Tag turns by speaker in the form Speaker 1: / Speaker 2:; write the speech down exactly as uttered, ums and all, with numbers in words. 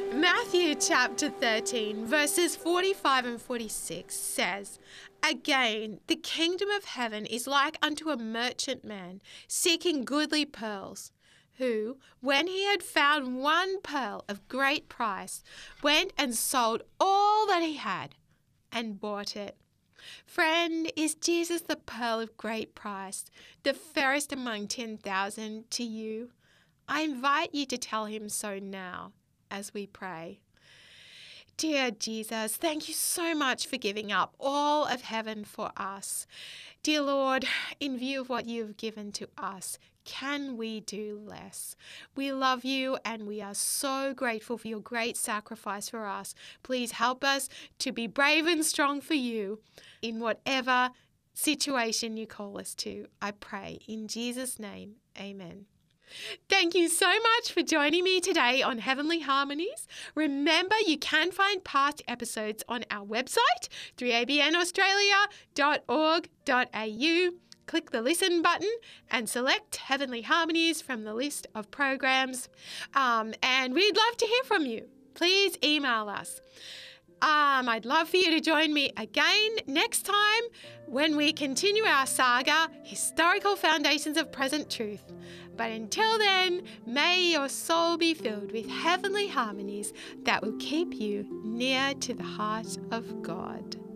Speaker 1: Matthew chapter thirteen, verses forty-five and forty-six says, "Again, the kingdom of heaven is like unto a merchant man seeking goodly pearls, who, when he had found one pearl of great price, went and sold all that he had and bought it." Friend, is Jesus the pearl of great price, the fairest among ten thousand to you? I invite you to tell him so now as we pray. Dear Jesus, thank you so much for giving up all of heaven for us. Dear Lord, in view of what you've given to us, can we do less? We love you and we are so grateful for your great sacrifice for us. Please help us to be brave and strong for you in whatever situation you call us to. I pray in Jesus' name, amen. Thank you so much for joining me today on Heavenly Harmonies. Remember, you can find past episodes on our website, three a b n australia dot org dot a u. Click the listen button and select Heavenly Harmonies from the list of programs. Um, and we'd love to hear from you. Please email us. Um, I'd love for you to join me again next time when we continue our saga, Historical Foundations of Present Truth. But until then, may your soul be filled with heavenly harmonies that will keep you near to the heart of God.